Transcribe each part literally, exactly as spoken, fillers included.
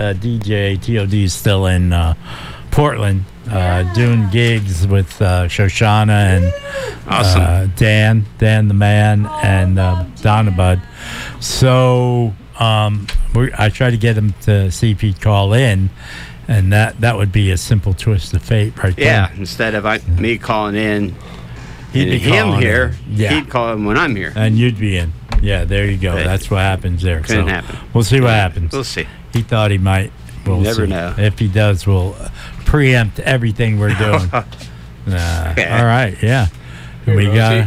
uh, D J T O D is still in uh, Portland uh, Yeah. doing gigs with uh, Shoshana and Awesome. uh, Dan, Dan the Man, Oh, and uh, love Donna Dan. Bud. So um, we, I tried to get him to see if he'd call in, and that, that would be a simple twist of fate right Yeah, there. instead of I, me calling in He'd and be him calling here, in. Yeah. he'd call him when I'm here. And you'd be in. Yeah, there you go. But That's what happens there. couldn't So happen. We'll see what happens. We'll see. He thought he might. We'll never see. know. If he does, we'll uh, preempt everything we're doing. uh, Yeah. All right, yeah. Here, we Rosie. got.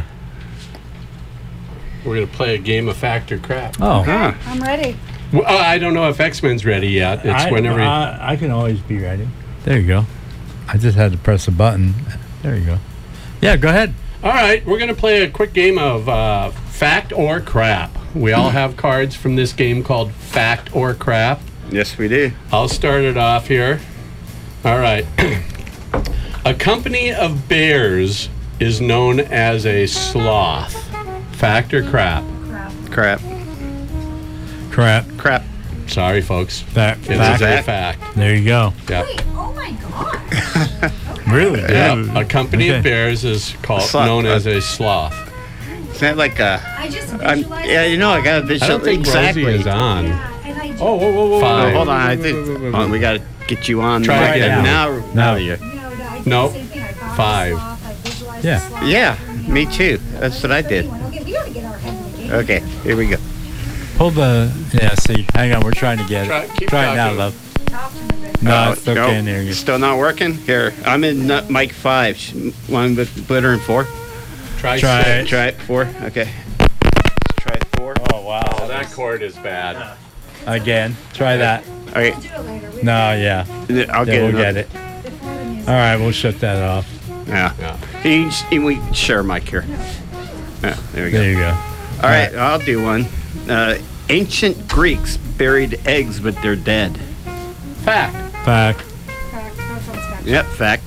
We're going to play a game of fact or crap. Oh, Huh. I'm ready. Well, uh, I don't know if X-Men's ready yet. It's I, whenever. you- I, I can always be ready. There you go. I just had to press a button. There you go. Yeah, go ahead. All right, we're going to play a quick game of uh, fact or crap. We all have cards from this game called Fact or Crap. Yes, we do. I'll start it off here. All right. A company of bears is known as a sloth. Fact or crap? Crap. Crap. Crap. Crap. Sorry, folks. Fact. It is Fact. a fact. There you go. Yeah. Wait, oh my gosh. Really? Yeah. A company Okay. of bears is called sloth. known as a sloth. Is that like a... I just I'm, visualized yeah, you know, I got a I visual... don't think exactly. Rosie is on. Yeah, and I just, Oh, whoa, whoa, whoa. Oh, Five. hold on. I think... Hold on, we got to get you on. Try right again. Now, No. now you're... no, no, I did Nope. the same thing. I thought Five. of a sloth, I visualized Yeah. a sloth Yeah, turning me around. too. That's what I did. Okay, we gotta get our head in the game. Okay, here we go. Pull the. Yeah, see. Hang on. We're trying to get Try- it. keep Try it now, talking. love. Talk to me, baby. No, Uh, it's okay. no, There you go. Still not working? Here, I'm in uh, mic five. Sh- One with glitter and four. Try, Try six. it. Try it, four. Okay. Let's try it, four. Oh, wow. Oh, that chord is bad. Again. Try that. Okay, We'll do it later. We- No, yeah. I'll Yeah, get we'll it. get it. before the music. All right, we'll shut that off. Yeah. Yeah. Can you, can we share a mic here? Yeah, there we go. There you go. All right, I'll do one. Uh, ancient Greeks buried eggs with their dead. Fact. Fact. Fact. That sounds fact. Yep, fact.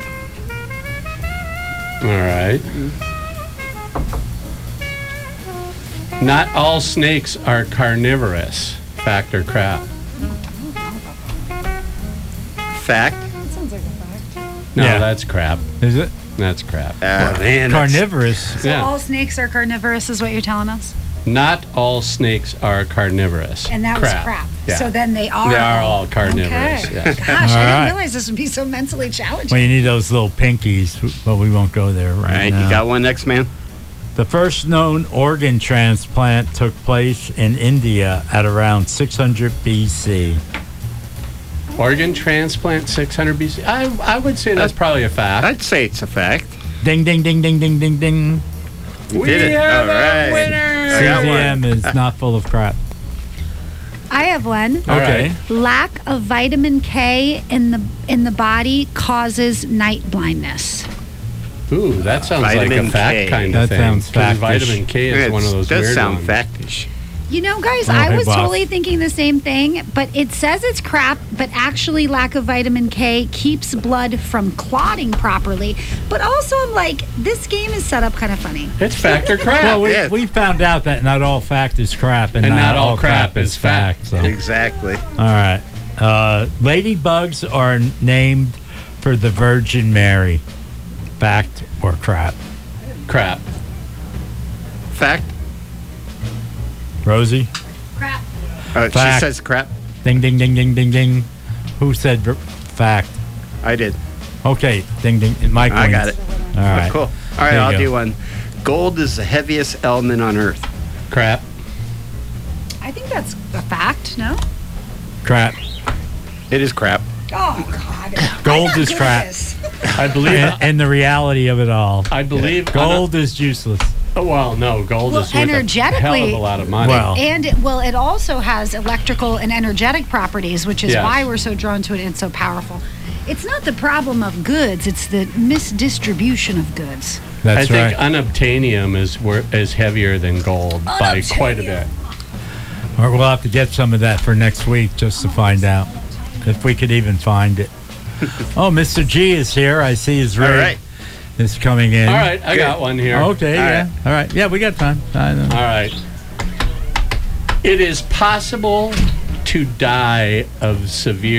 All right. Not all snakes are carnivorous. Fact or crap? Fact. That sounds like a fact. No, Yeah. that's crap. Is it That's crap. Ah, man. that's- carnivorous? So Yeah. all snakes are carnivorous is what you're telling us? Not all snakes are carnivorous. And that crap. was crap. Yeah. So then they are They are all carnivorous. Okay. Yeah. Gosh, I All didn't right. realize this would be so mentally challenging. Well, you need those little pinkies, but we won't go there right, All right, now. you got one next, man? The first known organ transplant took place in India at around six hundred B C. Organ transplant six hundred B C. I, I would say that's probably a fact. I'd say it's a fact. Ding, ding, ding, ding, ding, ding, ding. You We did it. have All a right. winner. I got C Z one. M is not full of crap. I have one. All Okay. right. Lack of vitamin K in the in the body causes night blindness. Ooh, that sounds like Vitamin a fact K. kind That of thing. sounds 'Cause factish. Vitamin K is It one of those does weird sound ones. factish. You know, guys, Oh, I hey, was boss. totally thinking the same thing, but it says it's crap, but actually lack of vitamin K keeps blood from clotting properly. But also, I'm like, this game is set up kind of funny. It's fact or crap. Well, we, Yeah. we found out that not all fact is crap, and, And not all crap is fact. So. Exactly. All right. Uh, ladybugs are named for the Virgin Mary. Fact or crap? crap. Fact. Rosie? Crap. Uh, she Fact. says crap. Ding, ding, ding, ding, ding, ding. Who said ver- fact? I did. Okay. Ding, ding. Mike I got wins. it. All right. Cool. All right, There you I'll go. do one. Gold is the heaviest element on Earth. Crap. I think that's a fact, no? Crap. It is crap. Oh, God. Gold I'm not is good at crap. this. I believe. And, and the reality of it all. I believe. Gold is useless. Oh, well, no, gold Well, is worth a hell of energetically- a lot of money. Well, And it, well, it also has electrical and energetic properties, which is Yes. why we're so drawn to it and it's so powerful. It's not the problem of goods; it's the misdistribution of goods. that's I think right. unobtainium is wor- is heavier than gold by quite a bit. Or we'll have to get some of that for next week just to find out if we could even find it. Oh, Mister G is here. I see his All rig right. is coming in. All right, I got one here. Okay, All yeah. right. All right. Yeah, we got time. I know. All right. It is possible to die of severe